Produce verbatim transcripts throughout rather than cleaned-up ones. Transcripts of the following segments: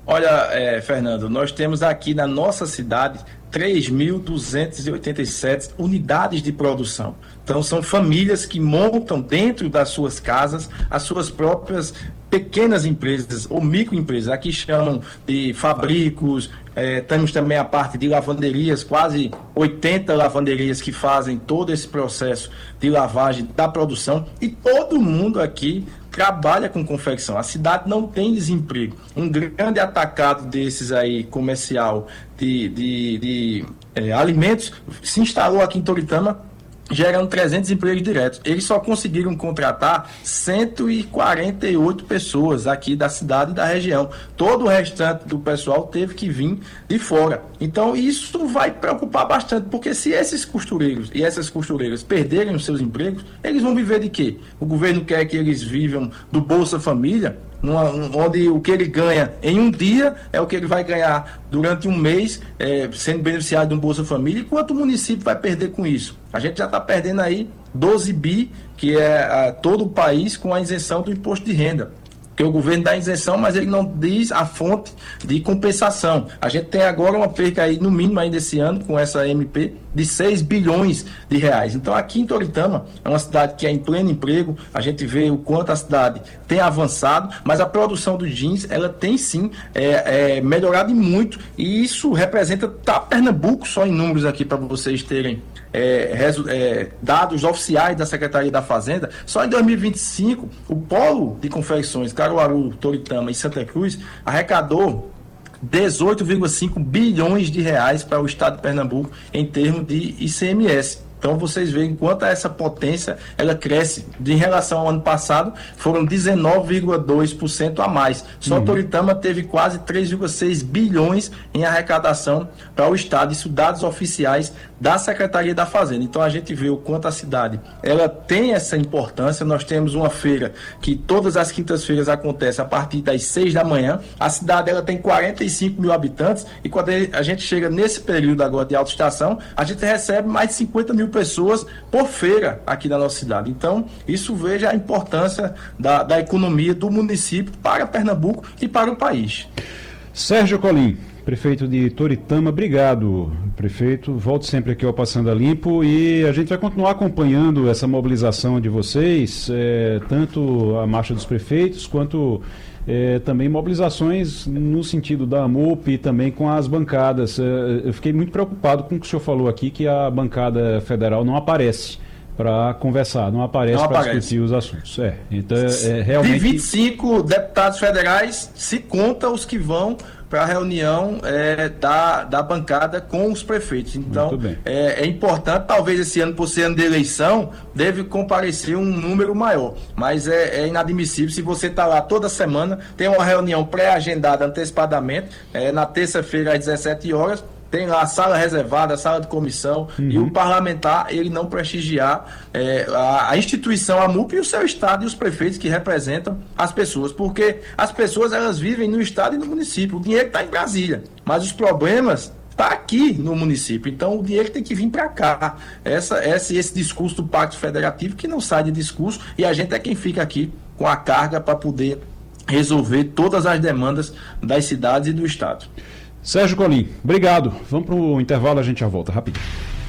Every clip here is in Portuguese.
Olha, é, Fernando, nós temos aqui na nossa cidade três mil duzentas e oitenta e sete unidades de produção. Então, são famílias que montam dentro das suas casas as suas próprias pequenas empresas ou microempresas. Aqui chamam de fabricos, eh, temos também a parte de lavanderias, quase oitenta lavanderias que fazem todo esse processo de lavagem da produção, e todo mundo aqui trabalha com confecção. A cidade não tem desemprego. Um grande atacado desses aí, comercial, de, de, de eh, alimentos, se instalou aqui em Toritama, gerando trezentos empregos diretos. Eles só conseguiram contratar cento e quarenta e oito pessoas aqui da cidade e da região. Todo o restante do pessoal teve que vir de fora. Então isso vai preocupar bastante, porque se esses costureiros e essas costureiras perderem os seus empregos, eles vão viver de quê? O governo quer que eles vivam do Bolsa Família, Numa, onde o que ele ganha em um dia é o que ele vai ganhar durante um mês, é, sendo beneficiado de um Bolsa Família. E quanto o município vai perder com isso? A gente já está perdendo aí doze bi, que é a, todo o país, com a isenção do imposto de renda. Porque o governo dá isenção, mas ele não diz a fonte de compensação. A gente tem agora uma perca aí, no mínimo ainda esse ano, com essa M P, de seis bilhões de reais. Então aqui em Toritama, é uma cidade que é em pleno emprego, a gente vê o quanto a cidade tem avançado, mas a produção dos jeans, ela tem sim é, é, melhorado e muito, e isso representa, tá, Pernambuco, só em números aqui para vocês terem É, resu- é, dados oficiais da Secretaria da Fazenda. Só em dois mil e vinte e cinco, o polo de confecções Caruaru, Toritama e Santa Cruz arrecadou dezoito vírgula cinco bilhões de reais para o estado de Pernambuco em termos de I C M S. Então vocês veem quanto essa potência ela cresce. De, em relação ao ano passado, foram dezenove vírgula dois por cento a mais. Só uhum. Toritama teve quase três vírgula seis bilhões em arrecadação para o estado. Isso dados oficiais da Secretaria da Fazenda. Então a gente vê o quanto a cidade ela tem essa importância. Nós temos uma feira que todas as quintas-feiras acontece a partir das seis da manhã. A cidade ela tem quarenta e cinco mil habitantes, e quando a gente chega nesse período agora de alta estação, a gente recebe mais de cinquenta mil pessoas por feira aqui na nossa cidade. Então, isso veja a importância da, da economia do município para Pernambuco e para o país. Sérgio Colim, prefeito de Toritama, obrigado, prefeito. Volte sempre aqui ao Passando a Limpo, e a gente vai continuar acompanhando essa mobilização de vocês, é, tanto a Marcha dos Prefeitos, quanto é, também mobilizações no sentido da AMUP e também com as bancadas. É, eu fiquei muito preocupado com o que o senhor falou aqui, que a bancada federal não aparece para conversar, não aparece para discutir os assuntos. É, então, é, realmente... De vinte e cinco deputados federais, se conta os que vão para a reunião é, da, da bancada com os prefeitos. Então, é, é importante, talvez esse ano, por ser ano de eleição, deve comparecer um número maior. Mas é, é inadmissível, se você está lá toda semana, tem uma reunião pré-agendada antecipadamente, é, na terça-feira às dezessete horas, tem lá a sala reservada, a sala de comissão, uhum. e o parlamentar, ele não prestigiar é, a, a instituição, a MUP e o seu estado e os prefeitos que representam as pessoas, porque as pessoas elas vivem no estado e no município, o dinheiro está em Brasília, mas os problemas está aqui no município, então o dinheiro tem que vir para cá. Essa, esse, esse discurso do Pacto Federativo que não sai de discurso, e a gente é quem fica aqui com a carga para poder resolver todas as demandas das cidades e do estado. Sérgio Colim, obrigado. Vamos para o intervalo, a gente já volta rapidinho.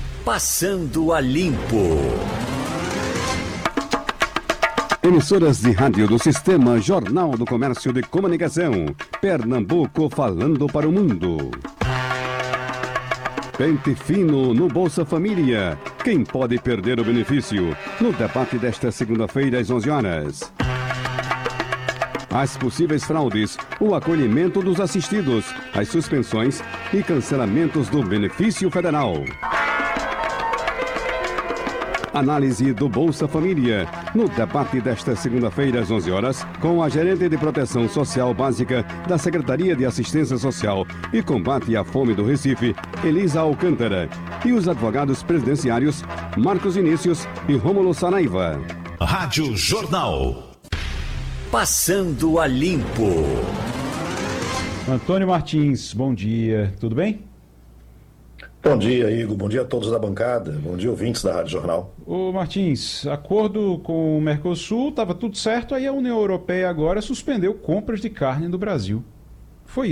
Passando a Limpo. Emissoras de rádio do Sistema Jornal do Comércio de Comunicação. Pernambuco falando para o mundo. Pente fino no Bolsa Família. Quem pode perder o benefício? No debate desta segunda-feira às onze horas. As possíveis fraudes, o acolhimento dos assistidos, as suspensões e cancelamentos do benefício federal. Análise do Bolsa Família, no debate desta segunda-feira às onze horas, com a gerente de Proteção Social Básica da Secretaria de Assistência Social e Combate à Fome do Recife, Elisa Alcântara, e os advogados presidenciários Marcos Vinícius e Rômulo Saraiva. Rádio Jornal. Passando a Limpo. Antônio Martins, bom dia, tudo bem? Bom dia, Igor, bom dia a todos da bancada, bom dia ouvintes da Rádio Jornal. Ô Martins, acordo com o Mercosul, estava tudo certo, aí a União Europeia agora suspendeu compras de carne do Brasil.